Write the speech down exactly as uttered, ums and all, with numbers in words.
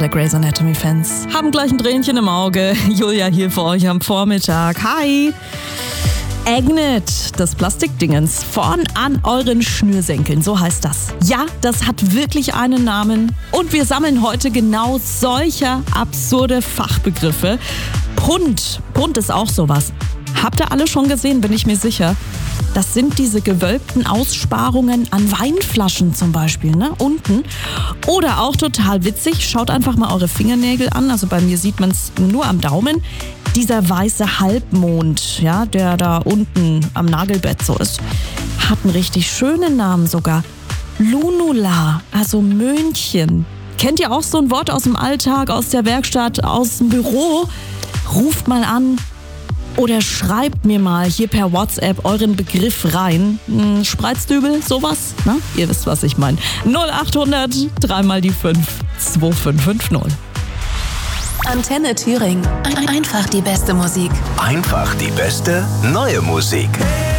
alle Grey's Anatomy-Fans haben gleich ein Tränchen im Auge. Julia hier für euch am Vormittag. Hi! Agnet, das Plastikdingens, vorn an euren Schnürsenkeln, so heißt das. Ja, das hat wirklich einen Namen und wir sammeln heute genau solcher absurde Fachbegriffe. Punt, Punt ist auch sowas. Habt ihr alle schon gesehen, bin ich mir sicher. Das sind diese gewölbten Aussparungen an Weinflaschen zum Beispiel, ne? Unten. Oder auch total witzig, schaut einfach mal eure Fingernägel an. Also bei mir sieht man es nur am Daumen. Dieser weiße Halbmond, ja, der da unten am Nagelbett so ist, hat einen richtig schönen Namen sogar. Lunula, also Möhnchen. Kennt ihr auch so ein Wort aus dem Alltag, aus der Werkstatt, aus dem Büro? Ruft mal an. Oder schreibt mir mal hier per WhatsApp euren Begriff rein. Hm, Spreizdübel, sowas? Na, ihr wisst, was ich meine. null achthundert, dreimal die fünf, zwei fünf fünf null. Antenne Thüringen. Einfach die beste Musik. Einfach die beste neue Musik.